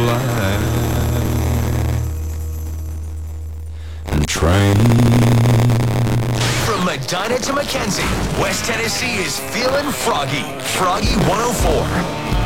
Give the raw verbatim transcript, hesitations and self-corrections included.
line and train. From Medina to Mackenzie, West Tennessee is feeling froggy. Froggy one oh four.